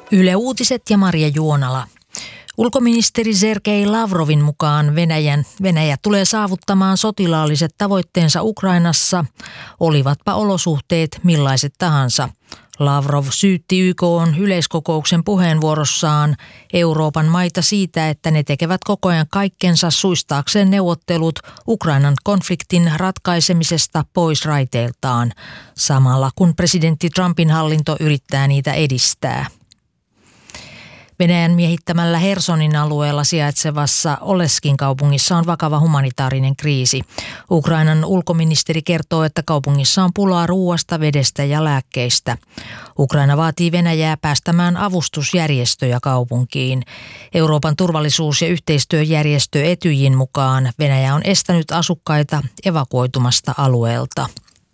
Yle Uutiset ja Maria Juonala. Ulkoministeri Sergei Lavrovin mukaan Venäjä tulee saavuttamaan sotilaalliset tavoitteensa Ukrainassa, olivatpa olosuhteet millaiset tahansa. Lavrov syytti YK:n yleiskokouksen puheenvuorossaan Euroopan maita siitä, että ne tekevät koko ajan kaikkensa suistaakseen neuvottelut Ukrainan konfliktin ratkaisemisesta pois raiteiltaan, samalla kun presidentti Trumpin hallinto yrittää niitä edistää. Venäjän miehittämällä Hersonin alueella sijaitsevassa Oleskin kaupungissa on vakava humanitaarinen kriisi. Ukrainan ulkoministeri kertoo, että kaupungissa on pulaa ruuasta, vedestä ja lääkkeistä. Ukraina vaatii Venäjää päästämään avustusjärjestöjä kaupunkiin. Euroopan turvallisuus- ja yhteistyöjärjestö Etyjin mukaan Venäjä on estänyt asukkaita evakuoitumasta alueelta.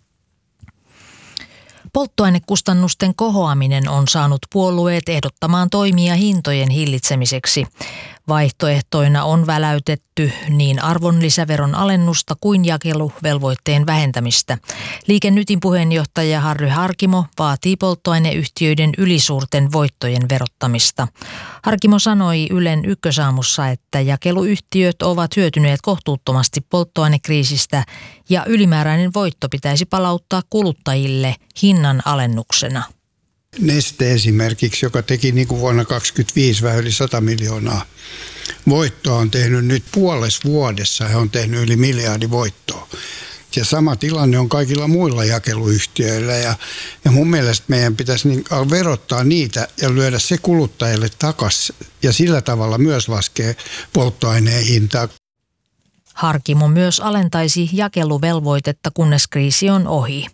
Polttoainekustannusten kohoaminen on saanut puolueet ehdottamaan toimia hintojen hillitsemiseksi. Vaihtoehtoina on väläytetty niin arvonlisäveron alennusta kuin jakeluvelvoitteen vähentämistä. Liike Nytin puheenjohtaja Harry Harkimo vaatii polttoaineyhtiöiden ylisuurten voittojen verottamista. Harkimo sanoi Ylen Ykkösaamussa, että jakeluyhtiöt ovat hyötyneet kohtuuttomasti polttoainekriisistä ja ylimääräinen voitto pitäisi palauttaa kuluttajille hinnan alennuksena. Neste esimerkiksi, joka teki niin kuin vuonna 2025 vähän yli 100 miljoonaa voittoa, on tehnyt nyt puolessa vuodessa, he on tehnyt yli miljardi voittoa. Ja sama tilanne on kaikilla muilla jakeluyhtiöillä ja mun mielestä meidän pitäisi verottaa niitä ja lyödä se kuluttajille takaisin ja sillä tavalla myös laskee polttoaineen hintaa. Harkimo myös alentaisi jakeluvelvoitetta, kunnes kriisi on ohi.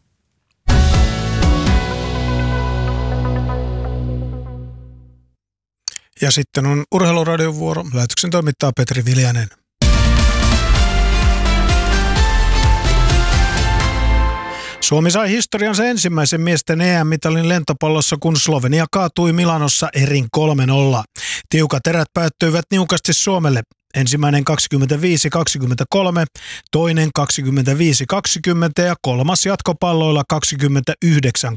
Ja sitten on Urheiluradion vuoro. Lähetyksen toimittaa Petri Viljanen. Suomi sai historiansa ensimmäisen miesten EM-mitalin lentopallossa, kun Slovenia kaatui Milanossa erin 3-0. Tiukat erät päättyivät niukasti Suomelle. Ensimmäinen 25-23, toinen 25-20 ja kolmas jatkopalloilla 29-27.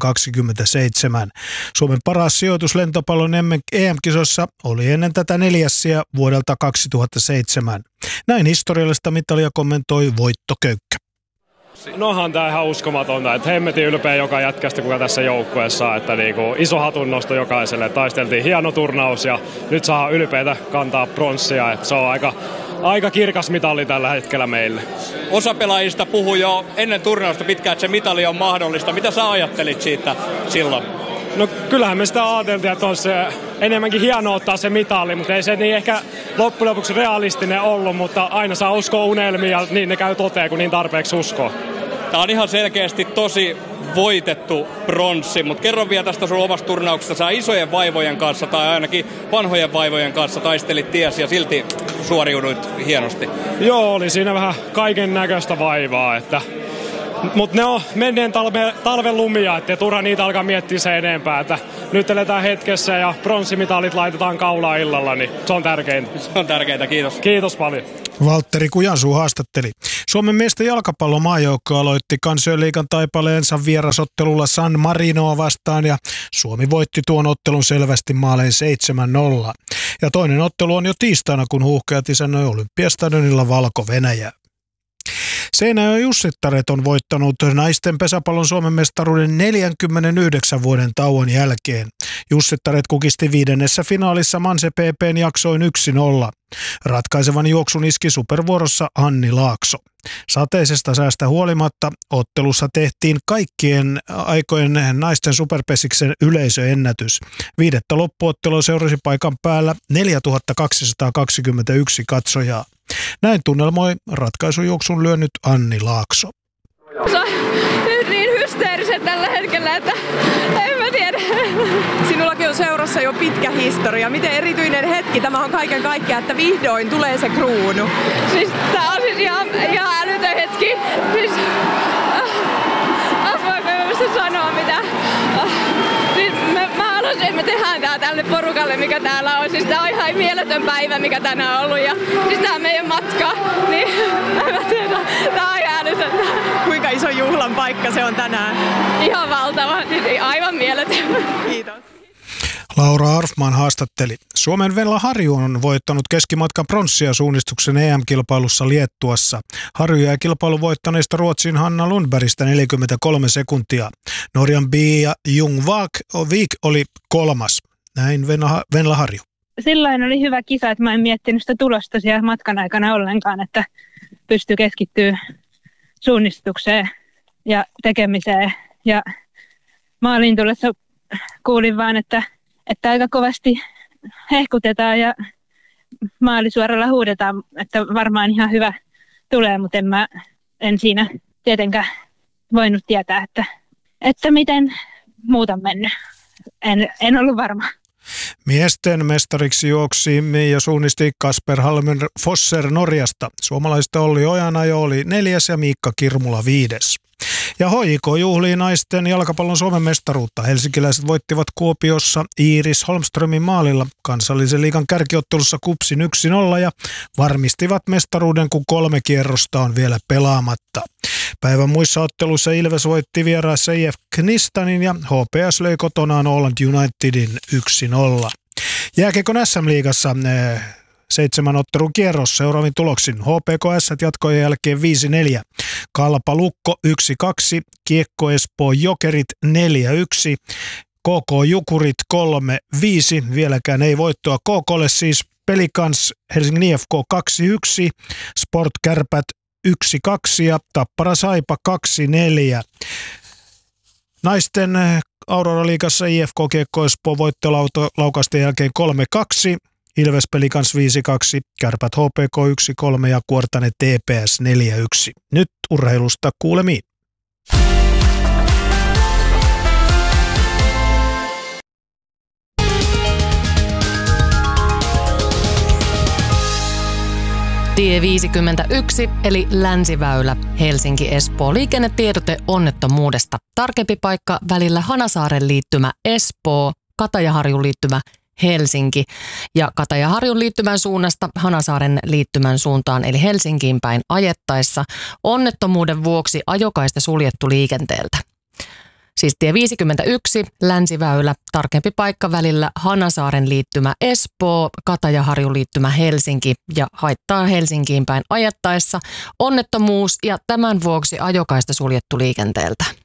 Suomen paras sijoitus lentopallon EM-kisoissa oli ennen tätä neljäs sija vuodelta 2007. Näin historiallista mitalia kommentoi Voitto Köykkä. Nohan tää ihan uskomatonta, että hemmetin ylpeä joka jätkästä kuka tässä joukkueessa, että iso hatunnosto jokaiselle. Taisteltiin hieno turnaus ja nyt saa ylpeitä kantaa pronssia, että se on aika kirkas mitali tällä hetkellä meille. Osa pelaajista puhui jo ennen turnausta pitkään, että se mitali on mahdollista. Mitä sä ajattelit siitä silloin? No kyllähän me sitä ajateltiin, että on se enemmänkin hienoa ottaa se mitali, mutta ei se niin ehkä loppujen lopuksi realistinen ollut, mutta aina saa uskoa unelmiin ja niin ne käy toteen, kun niin tarpeeksi uskoo. Tää on ihan selkeästi tosi voitettu pronssi, mutta kerro vielä tästä sun omasta turnauksesta. Sä isojen vaivojen kanssa tai ainakin vanhojen vaivojen kanssa taistelit ties ja silti suoriuduit hienosti. Joo, oli siinä vähän kaiken näköistä vaivaa, mutta ne on menneen talven lumia, ettei turha niitä alkaa miettiä sen enempää. Että nyt eletään hetkessä ja pronssimitalit laitetaan kaulaan illalla, niin se on tärkeintä. Se on tärkeintä, kiitos. Kiitos paljon. Valtteri Kujansuu haastatteli. Suomen miesten jalkapallomaajoukko aloitti Kansainliigan taipaleensa vierasottelulla San Marinoa vastaan ja Suomi voitti tuon ottelun selvästi maalein 7-0. Ja toinen ottelu on jo tiistaina, kun Huuhkajat isännöi Olympiastadionilla Valko-Venäjää. Seinäjoen Jussittaret on voittanut naisten pesäpallon Suomen mestaruuden 49 vuoden tauon jälkeen. Jussittaret kukisti viidennessä finaalissa Manse PP:n jaksoin 1-0. Ratkaisevan juoksun iski supervuorossa Anni Laakso. Sateisesta säästä huolimatta ottelussa tehtiin kaikkien aikojen naisten superpesiksen yleisöennätys. Viidettä loppuottelua seurasi paikan päällä 4221 katsojaa. Näin tunnelmoi ratkaisujuoksun lyönyt Anni Laakso. Se on niin hysteeriset tällä hetkellä, että en mä tiedä. Sinullakin on seurassa jo pitkä historia. Miten erityinen hetki tämä on kaiken kaikkiaan, että vihdoin tulee se kruunu? Siis tää on siis ihan älytön hetki. Siis, voinko mä sanoa mitä? Siis mä haluaisin, että me tehdään tää tälle porukalle, mikä täällä on. Siis tää on ihan mieletön päivä, mikä tänään on ollut. Ja siis tää on meidän matka. Niin en mä tiedä. Tää on ihan älytöntä. Kuinka iso juhlan paikka se on tänään? Ihan valtava. Siis aivan mieletön. Kiitos. Laura Arfman haastatteli. Suomen Venla Harju on voittanut keskimatkan pronssia suunnistuksen EM-kilpailussa Liettuassa. Harju jäi kilpailun voittaneista Ruotsin Hanna Lundbergistä 43 sekuntia. Norjan Pia Ljungvik oli 3. Näin Venla Harju. Silloin oli hyvä kisa, että mä en miettinyt sitä tulosta siellä matkan aikana ollenkaan, että pystyi keskittyä suunnistukseen ja tekemiseen. Ja maaliin tullessa kuulin vaan, että aika kovasti hehkutetaan ja maalisuoralla huudetaan, että varmaan ihan hyvä tulee, mutta en siinä tietenkään voinut tietää, että miten muuta mennyt. En ollut varma. Miesten mestariksi juoksi ja suunnisti Kasper Halmer Fosser Norjasta. Suomalaista Olli Ojanajo oli 4. ja Miikka Kirmula 5. Ja HJK juhlii naisten jalkapallon Suomen mestaruutta. Helsinkiläiset voittivat Kuopiossa Iiris Holmströmin maalilla kansallisen liigan kärkiottelussa KuPSin 1-0 ja varmistivat mestaruuden, kun 3 kierrosta on vielä pelaamatta. Päivän muissa otteluissa Ilves voitti vieraassa IF Knistanin ja HPS löi kotonaan Åland Unitedin 1-0. Jääkiekon SM-liigassa 7 ottelun kierros seuraavin tuloksin. HPK jatkojen jälkeen 5-4. Kalpa Lukko 1-2. Kiekko Espoo Jokerit 4-1. KK Jukurit 3-5. Vieläkään ei voittoa KKlle, siis Pelikans Helsingin IFK 2-1. Sport Kärpät 1-2 ja Tappara Saipa 2-4. Naisten Aurora-liigassa IFK Kiekko Espoo voitti laukausten jälkeen 3-2. Ilves Pelikans 5-2, Kärpät HPK 1-3 ja Kuortane TPS 4-1. Nyt urheilusta kuulemiin. Tie 51 eli Länsiväylä Helsinki-Espoo. Liikennetiedote onnettomuudesta. Tarkempi paikka välillä Hanasaaren liittymä Espoo, Katajaharjun liittymä Helsinki ja Katajaharjun liittymän suunnasta Hanasaaren liittymän suuntaan eli Helsinkiin päin ajettaessa onnettomuuden vuoksi ajokaista suljettu liikenteeltä. Siis tie 51, Länsiväylä, tarkempi paikka välillä Hanasaaren liittymä Espoo, Katajaharjun liittymä Helsinki ja haittaa Helsinkiin päin ajettaessa onnettomuus ja tämän vuoksi ajokaista suljettu liikenteeltä.